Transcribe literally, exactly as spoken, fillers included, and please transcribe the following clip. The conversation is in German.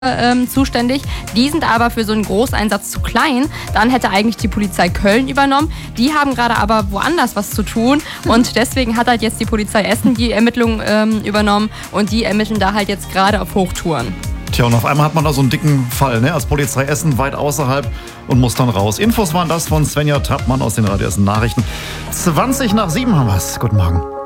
Ähm, zuständig. Die sind aber für so einen Großeinsatz zu klein. Dann hätte eigentlich die Polizei Köln übernommen. Die haben gerade aber woanders was zu tun und deswegen hat halt jetzt die Polizei Essen die Ermittlungen ähm, übernommen und die ermitteln da halt jetzt gerade auf Hochtouren. Tja, und auf einmal hat man da so einen dicken Fall, ne? Als Polizei Essen weit außerhalb und muss dann raus. Infos waren das von Svenja Trappmann aus den Radio Essen Nachrichten. zwanzig nach sieben haben wir's. Guten Morgen.